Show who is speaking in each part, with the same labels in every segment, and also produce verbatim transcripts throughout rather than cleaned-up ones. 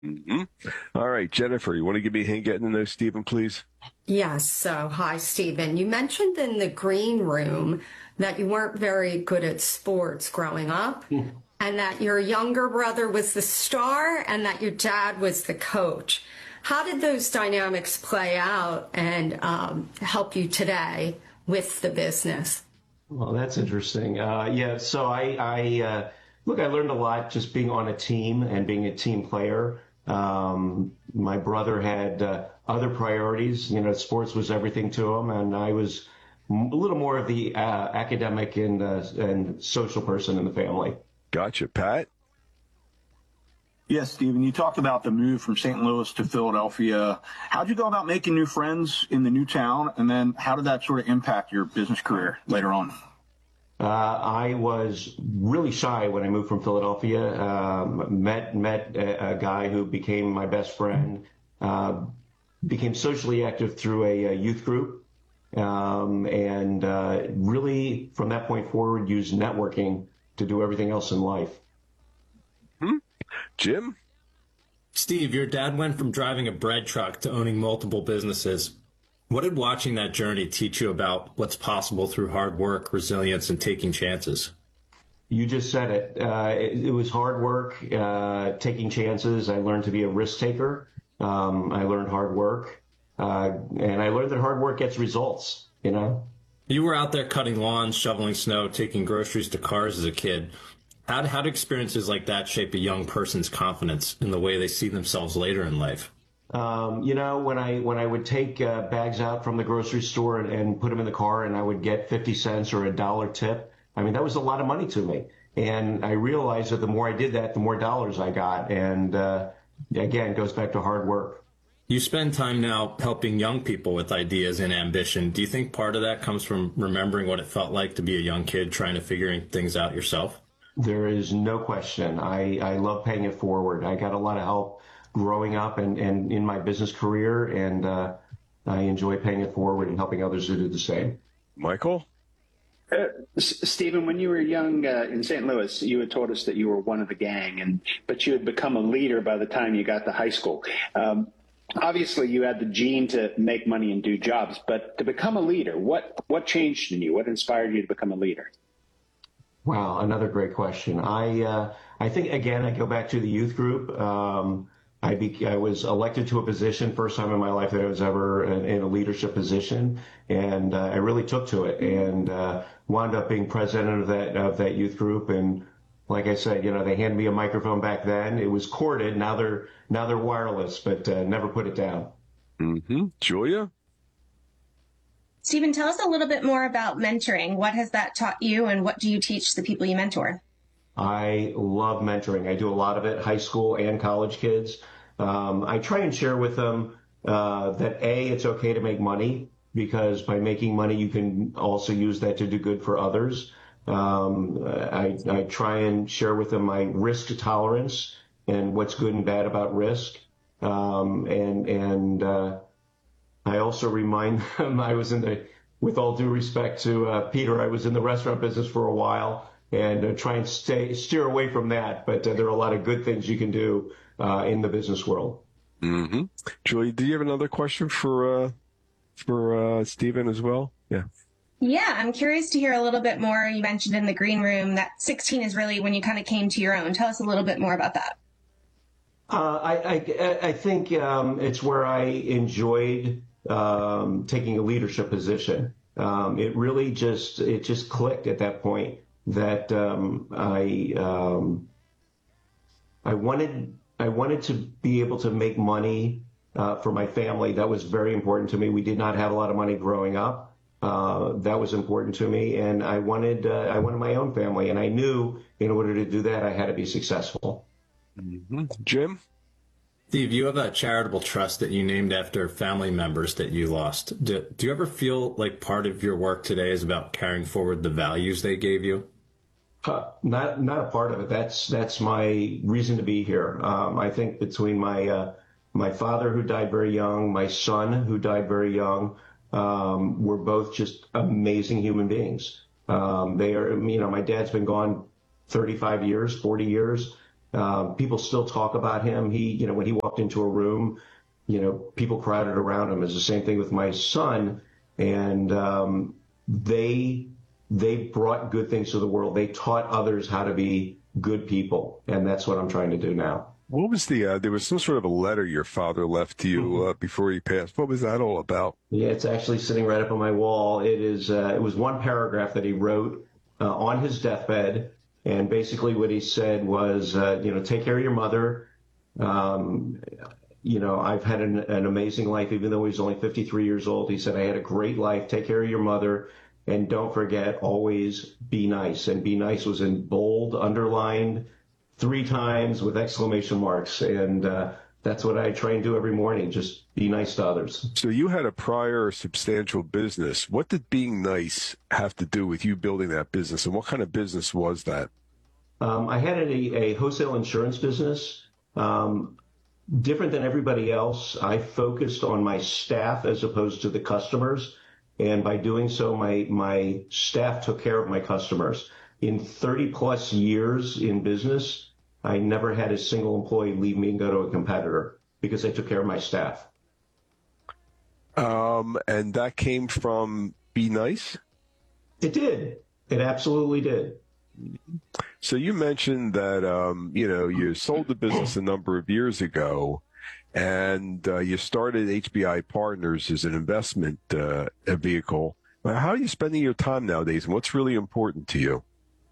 Speaker 1: hmm All right, Jennifer, you want to give me a hint getting to know Stephen, please?
Speaker 2: Yes. So, hi, Stephen. You mentioned in the green room that you weren't very good at sports growing up, and that your younger brother was the star and that your dad was the coach. How did those dynamics play out and um, help you today with the business?
Speaker 3: Well, that's interesting. Uh, yeah, so I, I uh, look, I learned a lot just being on a team and being a team player. Um, my brother had uh, other priorities. You know, sports was everything to him, and I was m- a little more of the uh, academic and uh, and social person in the family.
Speaker 1: Gotcha. Pat?
Speaker 4: Yes, Stephen, you talked about the move from Saint Louis to Philadelphia. How'd you go about making new friends in the new town? And then how did that sort of impact your business career later on?
Speaker 3: Uh, I was really shy when I moved from Philadelphia. Um, met met a, a guy who became my best friend. Uh, became socially active through a, a youth group, um, and uh, really from that point forward used networking to do everything else in life.
Speaker 1: Hmm? Jim?
Speaker 5: Steve, your dad went from driving a bread truck to owning multiple businesses. What did watching that journey teach you about what's possible through hard work, resilience, and taking chances?
Speaker 3: You just said it. Uh, it, it was hard work, uh, taking chances. I learned to be a risk taker. Um, I learned hard work, uh, and I learned that hard work gets results. You know.
Speaker 5: You were out there cutting lawns, shoveling snow, taking groceries to cars as a kid. How, how do experiences like that shape a young person's confidence in the way they see themselves later in life?
Speaker 3: Um, you know, when I when I would take uh, bags out from the grocery store and, and put them in the car, and I would get fifty cents or a dollar tip. I mean, that was a lot of money to me, and I realized that the more I did that, the more dollars I got. And uh, again, it goes back to hard work.
Speaker 5: You spend time now helping young people with ideas and ambition. Do you think part of that comes from remembering what it felt like to be a young kid trying to figure things out yourself?
Speaker 3: There is no question. I, I love paying it forward. I got a lot of help growing up and, and in my business career, and uh, I enjoy paying it forward and helping others to do the same.
Speaker 1: Michael?
Speaker 6: Uh, S- Stephen, when you were young uh, in Saint Louis, you had told us that you were one of the gang, and but you had become a leader by the time you got to high school. Um, obviously, you had the gene to make money and do jobs, but to become a leader, what what changed in you? What inspired you to become a leader?
Speaker 3: Wow, another great question. I uh, I think again I go back to the youth group. Um, I be, I was elected to a position first time in my life that I was ever in, in a leadership position, and uh, I really took to it and uh, wound up being president of that of that youth group. And like I said, you know, they handed me a microphone back then. It was corded. Now they're now they're wireless, but uh, never put it down.
Speaker 1: Mm-hmm. Julia?
Speaker 7: Stephen, tell us a little bit more about mentoring. What has that taught you, and what do you teach the people you mentor?
Speaker 3: I love mentoring. I do a lot of it, high school and college kids. Um, I try and share with them uh, that A, it's okay to make money, because by making money, you can also use that to do good for others. Um, I, I try and share with them my risk tolerance and what's good and bad about risk. Um, and and uh, I also remind them I was in the, with all due respect to uh, Peter, I was in the restaurant business for a while, and uh, try and stay steer away from that. But uh, there are a lot of good things you can do uh, in the business world.
Speaker 1: Mm-hmm. Julie, do you have another question for uh, for uh, Stephen as well? Yeah.
Speaker 7: Yeah, I'm curious to hear a little bit more. You mentioned in the green room that sixteen is really when you kind of came to your own. Tell us a little bit more about that.
Speaker 3: Uh, I, I, I think um, it's where I enjoyed um, taking a leadership position. Um, it really just it just clicked at that point that um, I um, I wanted I wanted to be able to make money uh, for my family. That was very important to me. We did not have a lot of money growing up. Uh, that was important to me, and I wanted uh, I wanted my own family, and I knew in order to do that I had to be successful.
Speaker 1: Mm-hmm. Jim?
Speaker 5: Steve, you have a charitable trust that you named after family members that you lost. Do, do you ever feel like part of your work today is about carrying forward the values they gave you?
Speaker 3: Uh, not not a part of it. That's that's my reason to be here. Um, I think between my uh, my father, who died very young, my son, who died very young, um, we're both just amazing human beings. Um, they are, you know, my dad's been gone thirty-five years, forty years. Um, people still talk about him. He, you know, when he walked into a room, you know, people crowded around him. It's the same thing with my son. And um, they they brought good things to the world. They taught others how to be good people. And that's what I'm trying to do now.
Speaker 1: What was the, uh, there was some sort of a letter your father left to you uh, before he passed. What was that all about?
Speaker 3: Yeah, it's actually sitting right up on my wall. It is, uh, it was one paragraph that he wrote uh, on his deathbed. And basically what he said was, uh, you know, take care of your mother. Um, you know, I've had an, an amazing life, even though he was only fifty-three years old. He said, I had a great life. Take care of your mother. And don't forget, always be nice. And be nice was in bold, underlined, three times with exclamation marks. And uh, that's what I try and do every morning. Just be nice to others.
Speaker 1: So you had a prior substantial business. What did being nice have to do with you building that business? And what kind of business was that?
Speaker 3: Um, I had a, a wholesale insurance business. Um, different than everybody else, I focused on my staff as opposed to the customers. And by doing so, my, my staff took care of my customers. In thirty plus years in business, I never had a single employee leave me and go to a competitor because I took care of my staff.
Speaker 1: Um, and that came from Be Nice?
Speaker 3: It did. It absolutely did.
Speaker 1: So you mentioned that, um, you know, you sold the business a number of years ago, and uh, you started H B I Partners as an investment uh, a vehicle. How are you spending your time nowadays, and what's really important to you?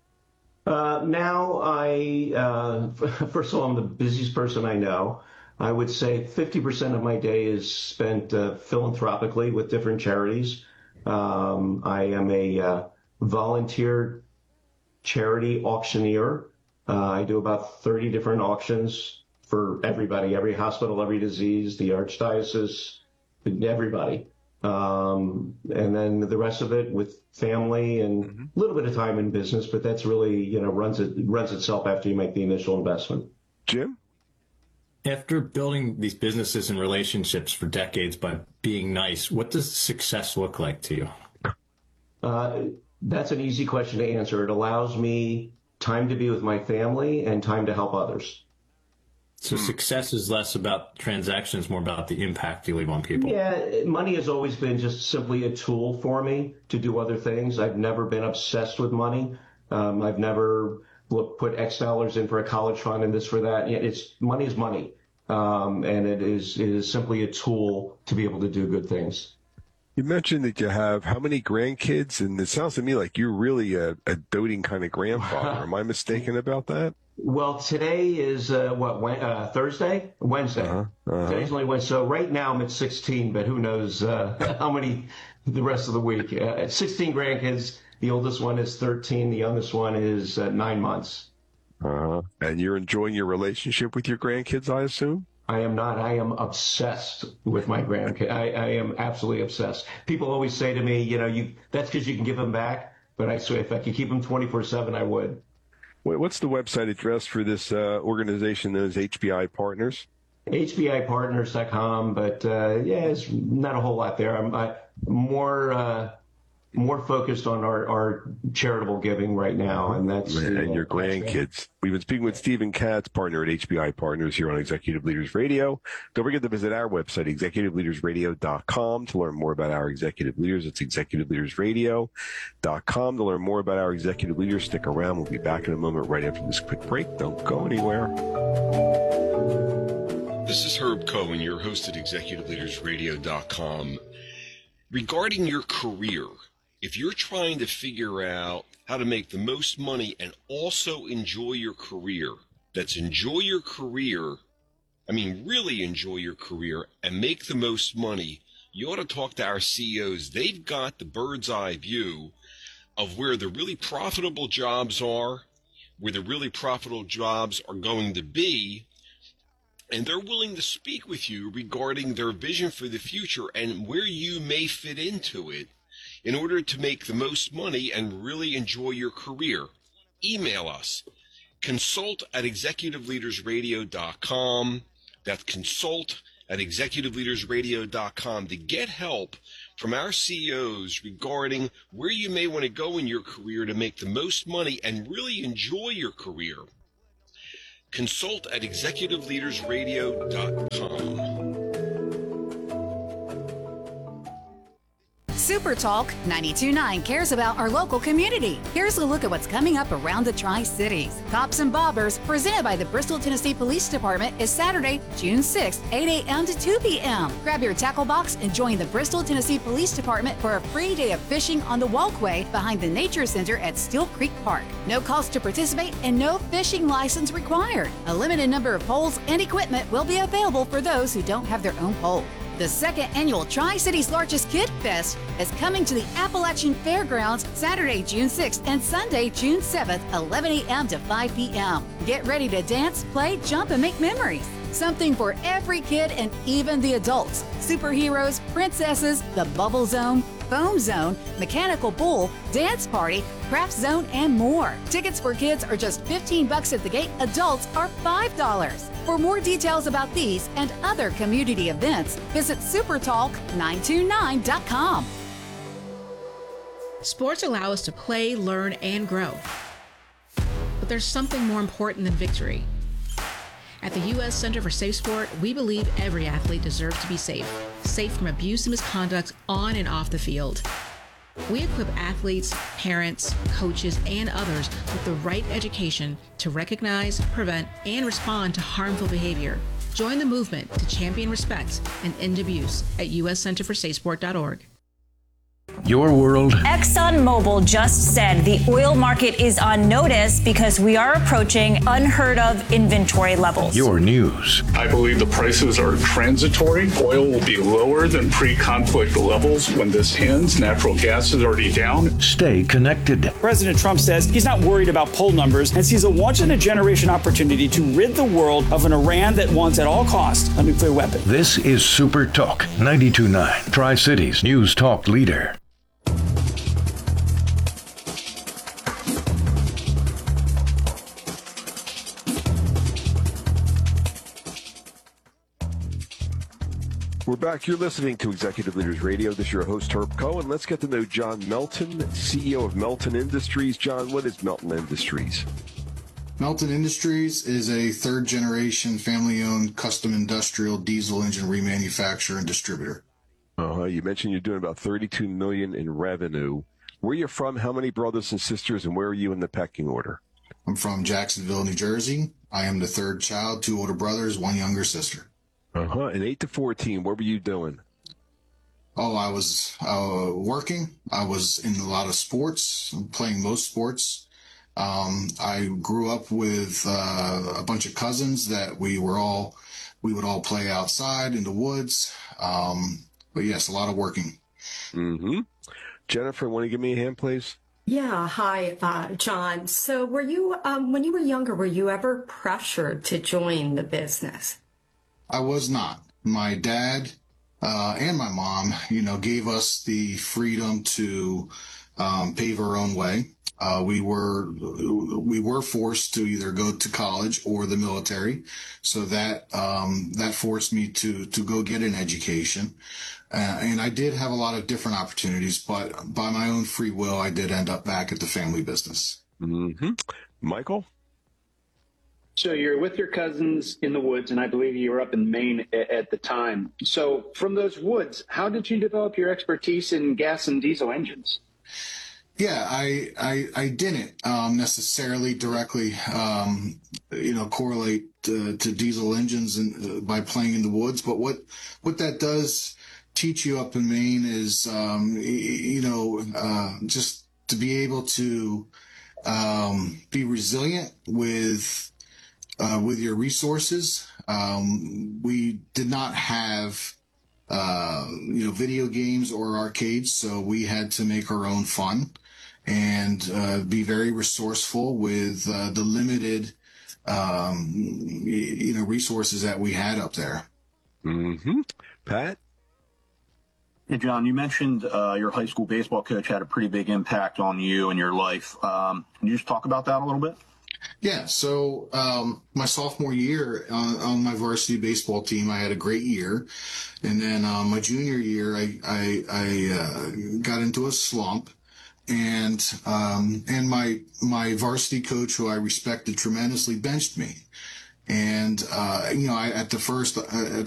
Speaker 3: Uh, now I, uh, first of all, I'm the busiest person I know. I would say fifty percent of my day is spent uh, philanthropically with different charities. Um, I am a uh, volunteer charity auctioneer. Uh, I do about thirty different auctions for everybody, every hospital, every disease, the archdiocese, everybody. Um, and then the rest of it with family and mm-hmm. a little bit of time in business, but that's really, you know, runs it runs itself after you make the initial investment.
Speaker 1: Jim?
Speaker 5: After building these businesses and relationships for decades by being nice, what does success look like to you?
Speaker 3: Uh, that's an easy question to answer. It allows me time to be with my family and time to help others.
Speaker 5: So success is less about transactions, more about the impact you leave on people.
Speaker 3: Yeah, money has always been just simply a tool for me to do other things. I've never been obsessed with money. Um, I've never look, put X dollars in for a college fund and this for that. It's money is money, um, and it is it is simply a tool to be able to do good things.
Speaker 1: You mentioned that you have how many grandkids, and it sounds to me like you're really a, a doting kind of grandfather. Am I mistaken about that?
Speaker 3: Well, today is uh, what uh, Thursday, Wednesday. Uh-huh, uh-huh. Today's only Wednesday. So right now I'm at sixteen, but who knows uh, how many the rest of the week? Uh, sixteen grandkids. The oldest one is thirteen. The youngest one is uh, nine months.
Speaker 1: Uh-huh. And you're enjoying your relationship with your grandkids, I assume?
Speaker 3: I am not. I am obsessed with my grandkids. I, I am absolutely obsessed. People always say to me, you know, you that's because you can give them back. But I swear, if I could keep them twenty-four seven, I would.
Speaker 1: What's the website address for this uh, organization known as H B I Partners? H B I partners dot com, but uh, yeah, it's not a whole lot there. I'm I, more uh, more focused on our, our charitable giving right now, and that's and
Speaker 3: the,
Speaker 1: your grandkids. We've been speaking with Stephen Katz, partner at H B I Partners here on Executive Leaders Radio. Don't forget to visit our website, executive leaders radio dot com, to learn more about our executive leaders. It's executive leaders radio dot com to learn more about our executive leaders. Stick around. We'll be back in a moment right after this quick break. Don't go anywhere.
Speaker 8: This is Herb Cohen, your host at executive leaders radio dot com. Regarding your career, if you're trying to figure out how to make the most money and also enjoy your career, that's enjoy your career, I mean really enjoy your career and make the most money, you ought to talk to our C E Os. They've got the bird's eye view of where the really profitable jobs are, where the really profitable jobs are going to be, and they're willing to speak with you regarding their vision for the future and where you may fit into it in order to make the most money and really enjoy your career. Email us, consult at executive leaders radio dot com. That's consult at executive leaders radio dot com to get help from our C E Os regarding where you may want to go in your career to make the most money and really enjoy your career. Consult at executive leaders radio dot com.
Speaker 9: Super Talk ninety-two point nine cares about our local community. Here's a look at what's coming up around the Tri-Cities. Cops and Bobbers, presented by the Bristol, Tennessee Police Department, is Saturday, June sixth, eight a.m. to two p.m. Grab your tackle box and join the Bristol, Tennessee Police Department for a free day of fishing on the walkway behind the Nature Center at Steel Creek Park. No cost to participate and no fishing license required. A limited number of poles and equipment will be available for those who don't have their own pole. The second annual Tri-Cities Largest Kid Fest is coming to the Appalachian Fairgrounds Saturday, June sixth and Sunday, June seventh, eleven a.m. to five p.m. Get ready to dance, play, jump, and make memories. Something for every kid and even the adults. Superheroes, princesses, the Bubble Zone, Foam Zone, Mechanical Bull, Dance Party, Craft Zone, and more. Tickets for kids are just fifteen bucks at the gate. Adults are five dollars. For more details about these and other community events, visit super talk nine two nine dot com.
Speaker 10: Sports allow us to play, learn, and grow. But there's something more important than victory. At the U S Center for Safe Sport, we believe every athlete deserves to be safe. Safe from abuse and misconduct on and off the field. We equip athletes, parents, coaches, and others with the right education to recognize, prevent, and respond to harmful behavior. Join the movement to champion respect and end abuse at U S center for safe sport dot org.
Speaker 11: Your world.
Speaker 12: ExxonMobil just said the oil market is on notice because we are approaching unheard of inventory levels.
Speaker 11: Your news.
Speaker 13: I believe the prices are transitory. Oil will be lower than pre-conflict levels when this ends. Natural gas is already down.
Speaker 11: Stay connected.
Speaker 14: President Trump says he's not worried about poll numbers and sees a once-in-a-generation opportunity to rid the world of an Iran that wants at all costs a nuclear weapon.
Speaker 11: This is Super Talk ninety-two point nine, Tri-Cities News Talk Leader.
Speaker 1: We're back. You're listening to Executive Leaders Radio. This is your host, Herb Cohen. Let's get to know John Melton, C E O of Melton Industries. John, what is Melton Industries?
Speaker 15: Melton Industries is a third-generation, family-owned, custom industrial diesel engine remanufacturer and distributor.
Speaker 1: Uh-huh. You mentioned you're doing about thirty-two million dollars in revenue. Where are you from? How many brothers and sisters? And where are you in the pecking order?
Speaker 15: I'm from Jacksonville, New Jersey. I am the third child, two older brothers, one younger sister.
Speaker 1: Uh-huh. And eight to fourteen, what were you doing?
Speaker 15: Oh, I was uh, working. I was in a lot of sports, playing most sports. Um, I grew up with uh, a bunch of cousins that we were all, we would all play outside in the woods. Um, but yes, a lot of working.
Speaker 1: Mm-hmm. Jennifer, want to give me a hand, please?
Speaker 2: Yeah, hi, uh, John. So were you, um, when you were younger, were you ever pressured to join the business?
Speaker 15: I was not. My dad uh, and my mom, you know, gave us the freedom to um, pave our own way. Uh, we were we were forced to either go to college or the military, so that um, that forced me to to go get an education. Uh, and I did have a lot of different opportunities, but by my own free will, I did end up back at the family business.
Speaker 1: Mm-hmm. Michael?
Speaker 6: So you're with your cousins in the woods, and I believe you were up in Maine at, at the time. So from those woods, how did you develop your expertise in gas and diesel engines?
Speaker 15: Yeah, I I, I didn't um, necessarily directly, um, you know, correlate uh, to diesel engines and, uh, by playing in the woods. But what what that does teach you up in Maine is, um, you know, uh, just to be able to um, be resilient with. Uh, with your resources. Um, we did not have, uh, you know, video games or arcades, so we had to make our own fun and uh, be very resourceful with uh, the limited, um, you know, resources that we had up there.
Speaker 1: Mm-hmm. Pat?
Speaker 4: Hey, John, you mentioned uh, your high school baseball coach had a pretty big impact on you and your life. Um, can you just talk about that a little bit?
Speaker 15: Yeah, so um, my sophomore year on, on my varsity baseball team, I had a great year. And then uh, my junior year, I, I, I uh, got into a slump. And um, and my my varsity coach, who I respected tremendously, benched me. And, uh, you know, I, at the first, uh, at